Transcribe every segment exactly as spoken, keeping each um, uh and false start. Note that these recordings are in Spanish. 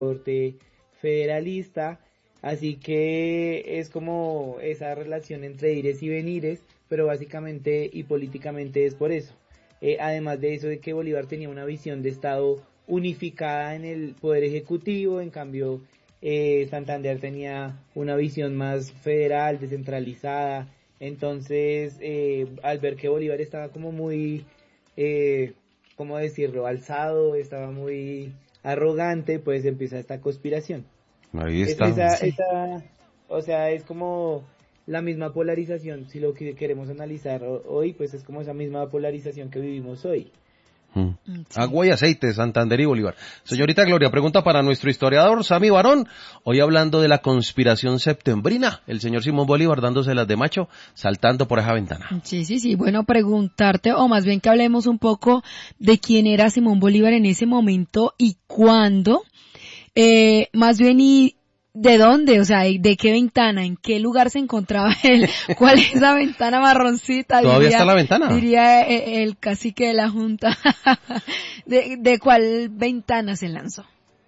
corte federalista, así que es como esa relación entre ires y venires, pero básicamente y políticamente es por eso. Eh, además de eso de que Bolívar tenía una visión de Estado unificada en el poder ejecutivo, en cambio eh, Santander tenía una visión más federal, descentralizada. Entonces, eh, al ver que Bolívar estaba como muy, eh, ¿cómo decirlo?, alzado, estaba muy arrogante, pues empieza esta conspiración. Ahí Es, está. esa, Sí. esa, o sea, es como la misma polarización, si lo que queremos analizar ho- hoy, pues es como esa misma polarización que vivimos hoy. Mm. Mm, sí. Agua y aceite, Santander y Bolívar. Señorita Gloria, pregunta para nuestro historiador Sammy Barón. Hoy hablando de la conspiración septembrina, el señor Simón Bolívar dándoselas de macho, saltando por esa ventana. Sí, sí, sí. Bueno, preguntarte, o más bien que hablemos un poco de quién era Simón Bolívar en ese momento y cuándo. Eh, más bien, y de dónde, o sea, de qué ventana, en qué lugar se encontraba él, cuál es esa ventana marroncita. ¿Todavía diría, está la ventana? Diría eh, el cacique de la junta. de, ¿De cuál ventana se lanzó?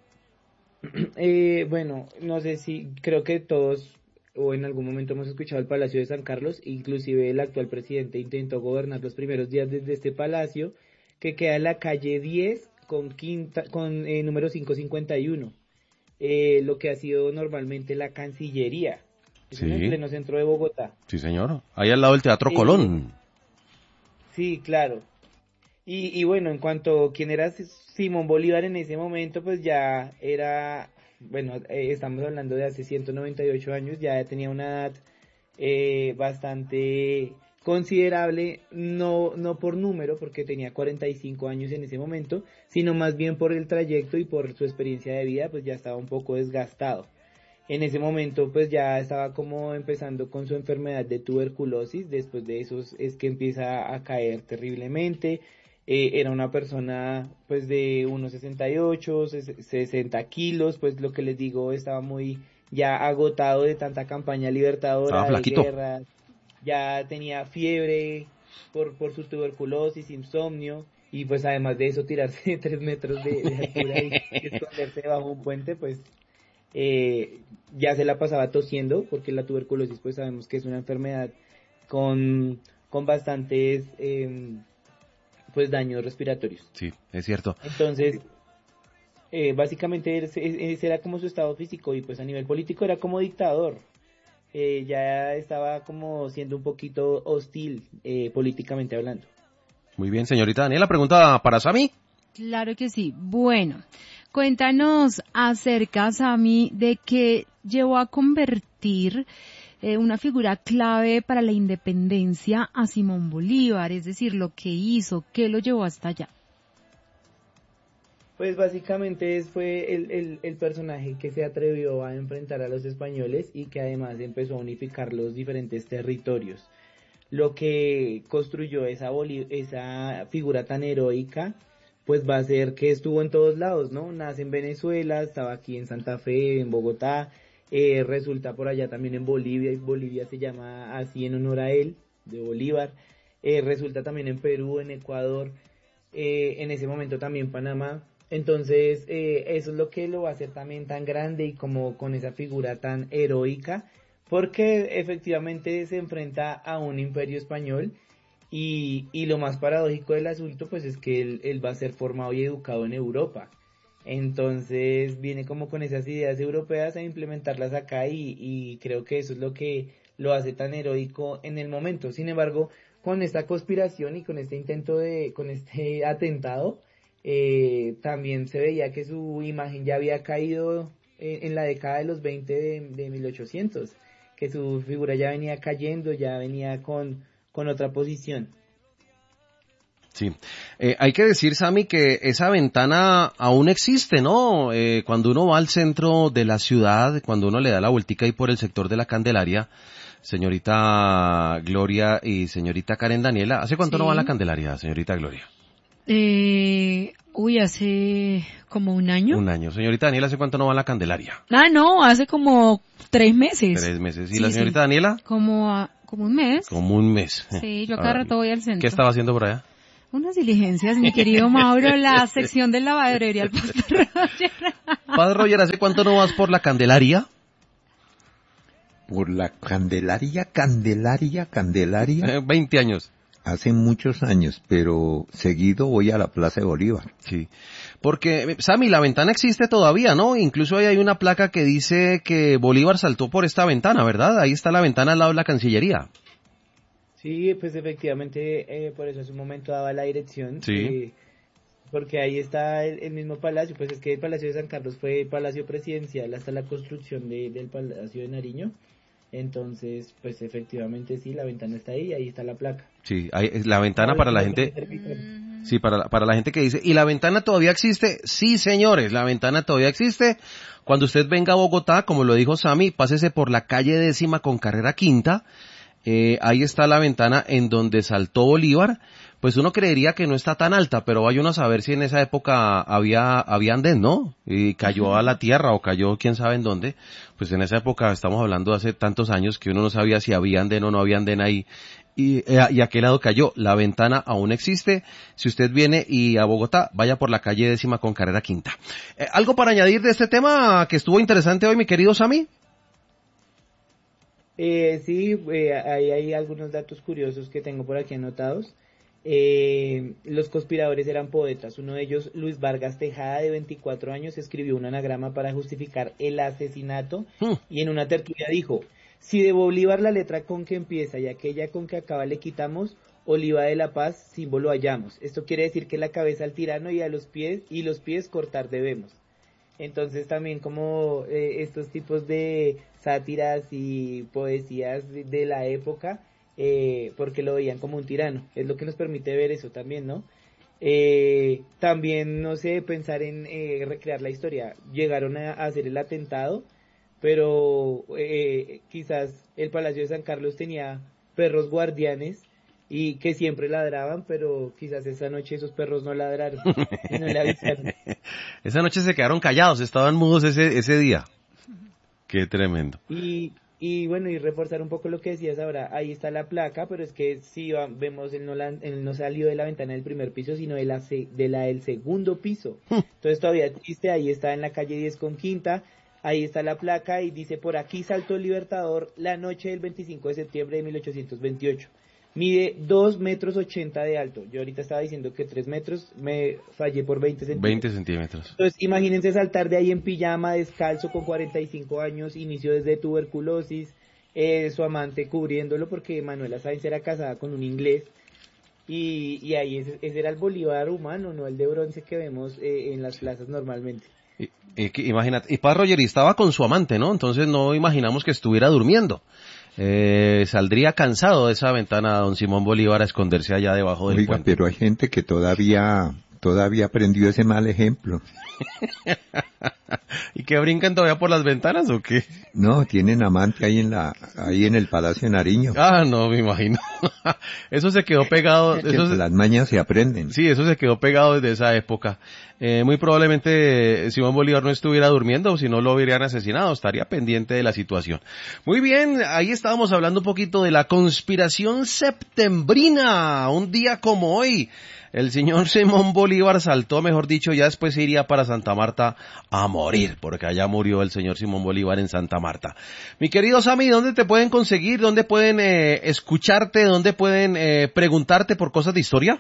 Eh, bueno, no sé si, creo que todos o en algún momento hemos escuchado el Palacio de San Carlos, inclusive el actual presidente intentó gobernar los primeros días desde este palacio, que queda en la calle diez con, quinta, con eh, número quinientos cincuenta y uno, eh, lo que ha sido normalmente la Cancillería. Es en el Sí, pleno centro de Bogotá. sí señor. Ahí al lado del Teatro Eh, Colón. sí, claro. Y, y bueno, en cuanto a quién era Simón Bolívar en ese momento, pues ya era, bueno, eh, estamos hablando de hace ciento noventa y ocho años, ya tenía una edad eh, bastante considerable, no, no por número, porque tenía cuarenta y cinco años en ese momento, sino más bien por el trayecto y por su experiencia de vida, pues ya estaba un poco desgastado. En ese momento pues ya estaba como empezando con su enfermedad de tuberculosis, después de eso es que empieza a caer terriblemente. Eh, era una persona pues de uno sesenta y ocho, sesenta kilos, pues lo que les digo, estaba muy ya agotado de tanta campaña Estaba libertadora, de flaquito. guerras, ya tenía fiebre por, por su tuberculosis, insomnio, y pues además de eso tirarse de tres metros de, de altura y, y esconderse bajo un puente, pues eh, ya se la pasaba tosiendo, porque la tuberculosis pues sabemos que es una enfermedad con, con bastantes eh, pues daños respiratorios. Sí, es cierto. Entonces, eh, básicamente ese, ese era como su estado físico, y pues a nivel político era como dictador. Eh, ya estaba como siendo un poquito hostil eh, políticamente hablando. Muy bien, señorita Daniela, pregunta para Sammy. Claro que sí. Bueno, cuéntanos acerca, Sammy, de qué llevó a convertir eh, una figura clave para la independencia a Simón Bolívar, es decir, lo que hizo, qué lo llevó hasta allá. Pues básicamente es, fue el, el, el personaje que se atrevió a enfrentar a los españoles y que además empezó a unificar los diferentes territorios. Lo que construyó esa, Bolí- esa figura tan heroica, pues va a ser que estuvo en todos lados, ¿no? Nace en Venezuela, estaba aquí en Santa Fe, en Bogotá, eh, resulta por allá también en Bolivia, y Bolivia se llama así en honor a él, de Bolívar, eh, resulta también en Perú, en Ecuador, eh, en ese momento también Panamá. Entonces, eh, eso es lo que lo va a hacer también tan grande y como con esa figura tan heroica, porque efectivamente se enfrenta a un imperio español y, y lo más paradójico del asunto pues es que él, él va a ser formado y educado en Europa. Entonces viene como con esas ideas europeas a implementarlas acá y, y creo que eso es lo que lo hace tan heroico en el momento. Sin embargo, con esta conspiración y con este intento de, con este atentado, eh, también se veía que su imagen ya había caído en, en la década de los veinte de, de mil ochocientos, que su figura ya venía cayendo, ya venía con, con otra posición. Sí, eh, hay que decir, Sammy, que esa ventana aún existe, ¿no? Eh, cuando uno va al centro de la ciudad, cuando uno le da la vueltica ahí por el sector de la Candelaria, señorita Gloria y señorita Karen Daniela, ¿hace cuánto no va a la Sí. Candelaria, señorita Gloria? Eh, uy, hace como un año. Un año. Señorita Daniela, ¿hace cuánto no va a la Candelaria? Ah, no, hace como tres meses. Tres meses. ¿Y Sí, la sí. señorita Daniela? Como, a- como un mes. Como un mes. Sí, yo A cada ver, rato voy al centro. ¿qué estaba haciendo por allá? Unas diligencias, mi querido Mauro, la sección del lavadero iría al Padre Roger. Padre Roger, ¿hace cuánto no vas por la Candelaria? Por la Candelaria, Candelaria, Candelaria. Eh, veinte años. Hace muchos años, pero seguido voy a la Plaza de Bolívar. Sí, porque, Sammy, la ventana existe todavía, ¿no? Incluso ahí hay una placa que dice que Bolívar saltó por esta ventana, ¿verdad? Ahí está la ventana al lado de la Cancillería. Sí, pues efectivamente, eh, por eso en su momento daba la dirección. Sí. Eh, porque ahí está el, el mismo palacio, pues es que el Palacio de San Carlos fue el palacio presidencial hasta la construcción de, del Palacio de Nariño. Entonces, pues efectivamente sí, la ventana está ahí, ahí está la placa. Sí, hay, la ventana para la gente, Mm. sí, para, para la gente que dice, ¿y la ventana todavía existe? Sí, señores, la ventana todavía existe. Cuando usted venga a Bogotá, como lo dijo Sammy, pásese por la calle décima con carrera quinta, eh, ahí está la ventana en donde saltó Bolívar. Pues uno creería que no está tan alta, pero vaya uno a saber si en esa época había, había andén, ¿no? Y cayó a la tierra o cayó quién sabe en dónde. Pues en esa época, estamos hablando de hace tantos años, que uno no sabía si había andén o no había andén ahí. Y, eh, y a qué lado cayó. La ventana aún existe. Si usted viene y a Bogotá, vaya por la calle décima con carrera quinta. Eh, ¿Algo para añadir de este tema que estuvo interesante hoy, mi querido Sammy? Eh, sí, eh, ahí hay algunos datos curiosos que tengo por aquí anotados. Eh, los conspiradores eran poetas. Uno de ellos, Luis Vargas Tejada, de veinticuatro años, escribió un anagrama para justificar el asesinato Hmm. y en una tertulia dijo: si de Bolívar la letra con que empieza y aquella con que acaba le quitamos, Oliva de la Paz, símbolo hallamos. Esto quiere decir que la cabeza al tirano y a los pies y los pies cortar debemos. Entonces también como eh, estos tipos de sátiras y poesías de, de la época, eh, porque lo veían como un tirano, es lo que nos permite ver eso también, ¿no? Eh, también, no sé, pensar en eh, recrear la historia. Llegaron a, a hacer el atentado, pero eh, quizás el Palacio de San Carlos tenía perros guardianes y que siempre ladraban, pero quizás esa noche esos perros no ladraron y no le avisaron. Esa noche se quedaron callados, estaban mudos ese, ese día. Qué tremendo. Y, y bueno, y reforzar un poco lo que decías ahora, ahí está la placa, pero es que si va, vemos, él no, la, él no salió de la ventana del primer piso, sino de la, de la del segundo piso. Entonces todavía existe, ahí está en la calle diez con quinta, ahí está la placa y dice: por aquí saltó el Libertador la noche del veinticinco de septiembre de mil ochocientos veintiocho. Mide dos metros ochenta de alto. Yo ahorita estaba diciendo que tres metros, me fallé por veinte centímetros. veinte centímetros. Entonces, imagínense saltar de ahí en pijama, descalzo, con cuarenta y cinco años, inicio desde tuberculosis, eh, su amante cubriéndolo, porque Manuela Sáenz era casada con un inglés, y, y ahí ese, ese era el Bolívar humano, no el de bronce que vemos eh, en las plazas normalmente. Y, y, imagínate, y Padre Roger estaba con su amante, ¿no? Entonces no imaginamos que estuviera durmiendo. Eh, saldría cansado de esa ventana don Simón Bolívar a esconderse allá debajo del Oiga, puente. pero hay gente que todavía, todavía aprendió ese mal ejemplo. ¿Y que brincan todavía por las ventanas o qué? No, tienen amante ahí en la, ahí en el Palacio de Nariño. Ah, no, me imagino. Eso se quedó pegado. Eso se... Las mañas se aprenden. Sí, eso se quedó pegado desde esa época. Eh, muy probablemente Simón Bolívar no estuviera durmiendo, si no lo hubieran asesinado, estaría pendiente de la situación. Muy bien, ahí estábamos hablando un poquito de la conspiración septembrina, un día como hoy. El señor Simón Bolívar saltó, mejor dicho, ya después se iría para Santa Marta a morir, porque allá murió el señor Simón Bolívar en Santa Marta. Mi querido Sammy, ¿dónde te pueden conseguir? ¿Dónde pueden eh, escucharte? ¿Dónde pueden eh, preguntarte por cosas de historia?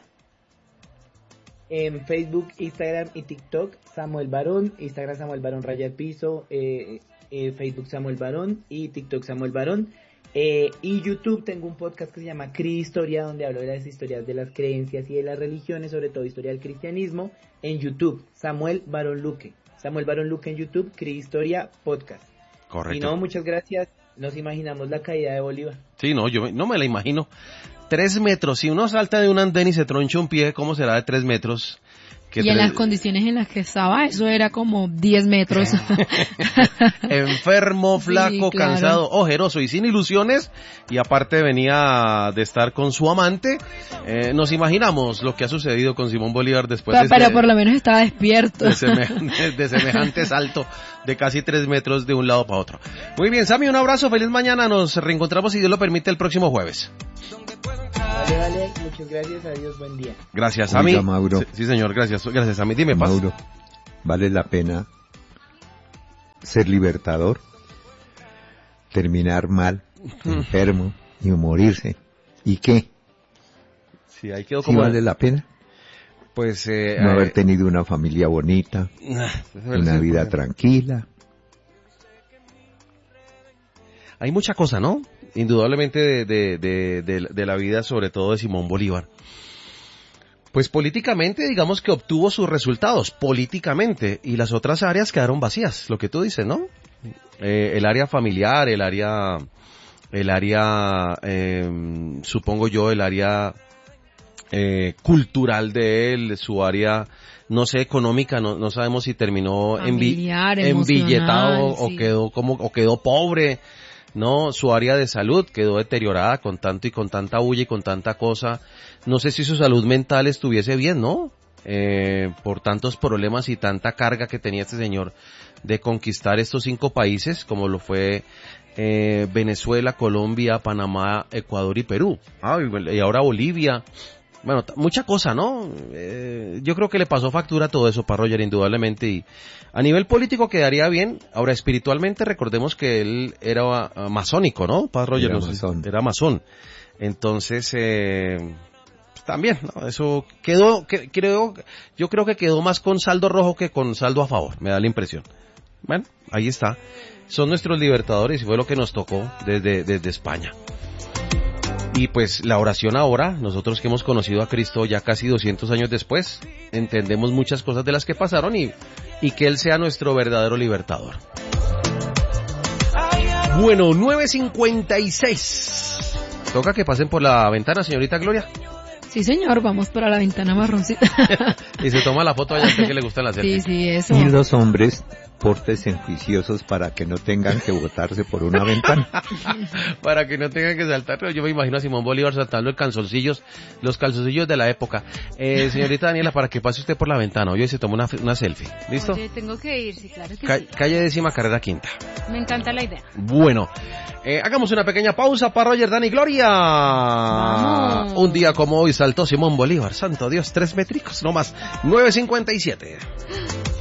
En Facebook, Instagram y TikTok, Samuel Barón, Instagram Samuel Barón Raya al Piso, eh, eh, Facebook Samuel Barón y TikTok Samuel Barón. Eh, y YouTube tengo un podcast que se llama Cri Historia, donde hablo de las historias de las creencias y de las religiones, sobre todo historia del cristianismo, en YouTube, Samuel Barón Luque. Samuel Barón Luque en YouTube, Cri Historia Podcast. Correcto. Y no, muchas gracias. Nos imaginamos la caída de Bolívar. Sí, no, yo no me la imagino. Tres metros, si uno salta de un andén y se troncha un pie, ¿cómo será de tres metros? Y en tres... las condiciones en las que estaba, eso era como diez metros. Enfermo, flaco, sí, claro, cansado, ojeroso y sin ilusiones, y aparte venía de estar con su amante. Eh, nos imaginamos lo que ha sucedido con Simón Bolívar después pero, de Pero este, por lo menos estaba despierto. De semejante, de semejante salto de casi tres metros de un lado para otro. Muy bien, Sammy, un abrazo, feliz mañana, nos reencontramos si Dios lo permite el próximo jueves. Vale, vale, muchas gracias, adiós, buen día. Gracias, Oiga, Sammy. Mauro. Sí, sí, señor, gracias. Gracias, Sammy. Dime, Paz. Mauro, ¿vale la pena ser libertador? Terminar mal, enfermo y morirse. ¿Y qué? Sí, ahí quedó ¿Sí como... vale la pena? Pues... Eh, No eh, haber tenido una familia bonita, una vida tranquila. Hay mucha cosa, ¿no? Indudablemente de, de, de, de, de la vida, sobre todo de Simón Bolívar. Pues políticamente, digamos que obtuvo sus resultados, políticamente, y las otras áreas quedaron vacías, lo que tú dices, ¿no? Eh, el área familiar, el área, el área, eh, supongo yo, el área eh, cultural de él, su área, no sé, económica, no, no sabemos si terminó Familiar, envi- enbilletado emocional, o sí. quedó como, o quedó pobre. No, su área de salud quedó deteriorada con tanto y con tanta bulla y con tanta cosa. No sé si su salud mental estuviese bien, ¿no? Eh, por tantos problemas y tanta carga que tenía este señor de conquistar estos cinco países, como lo fue eh, Venezuela, Colombia, Panamá, Ecuador y Perú. Ah, y ahora Bolivia. Bueno, t- mucha cosa, ¿no? Eh, yo creo que le pasó factura todo eso para Roger, indudablemente, y a nivel político quedaría bien. Ahora, espiritualmente, recordemos que él era uh, masónico, ¿no? Paz Roger, Era no sé, masón. era masón. Entonces, eh, pues, también, ¿no? Eso quedó, que, creo, yo creo que quedó más con saldo rojo que con saldo a favor, me da la impresión. Bueno, ahí está. Son nuestros libertadores y fue lo que nos tocó desde, desde España. Y pues la oración ahora, nosotros que hemos conocido a Cristo ya casi doscientos años después, entendemos muchas cosas de las que pasaron y, y que Él sea nuestro verdadero libertador. Bueno, nueve cincuenta y seis. Toca que pasen por la ventana, señorita Gloria. Sí, señor, vamos para la ventana marroncita. Y se toma la foto allá a usted que le gustan las Sí, selfies. sí, eso. Y los hombres, pórtense juiciosos para que no tengan que botarse por una ventana. Para que no tengan que saltar, pero yo me imagino a Simón Bolívar saltando los calzoncillos, los calzoncillos de la época. Eh, señorita Daniela, para que pase usted por la ventana, oye, se toma una, una selfie. ¿Listo? Oye, tengo que ir, sí, claro que Ca- sí. calle décima, carrera quinta. Me encanta la idea. Bueno, eh, hagamos una pequeña pausa para Roger, Dani, Gloria. Vamos. Un día como hoy saltó Simón Bolívar, santo Dios, tres métricos, no más, nueve cincuenta y siete.